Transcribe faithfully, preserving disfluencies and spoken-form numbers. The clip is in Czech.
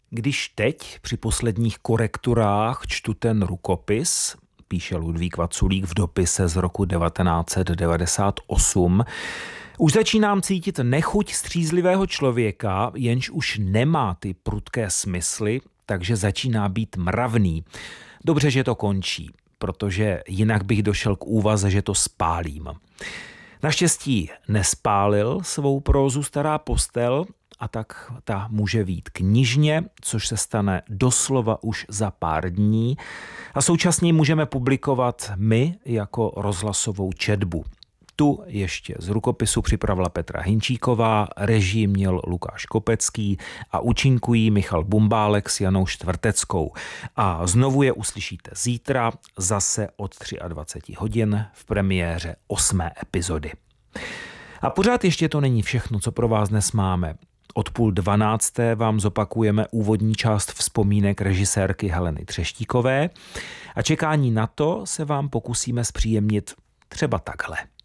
Když teď při posledních korekturách čtu ten rukopis, píše Ludvík Vaculík v dopise z roku devatenáct set devadesát osm, už začínám cítit nechuť střízlivého člověka, jenž už nemá ty prudké smysly, takže začíná být mravný. Dobře, že to končí, protože jinak bych došel k úvaze, že to spálím. Naštěstí nespálil svou prózu Stará postel, a tak ta může vyjít knižně, což se stane doslova už za pár dní, a současně můžeme publikovat my jako rozhlasovou četbu. Tu ještě z rukopisu připravila Petra Hinčíková, režii měl Lukáš Kopecký a účinkují Michal Bumbálek s Janou Štvrteckou. A znovu je uslyšíte zítra, zase od dvacet tři hodin v premiéře osmé epizody. A pořád ještě to není všechno, co pro vás dnes máme. Od půl dvanácté vám zopakujeme úvodní část vzpomínek režisérky Heleny Třeštíkové a čekání na to se vám pokusíme zpříjemnit třeba takhle.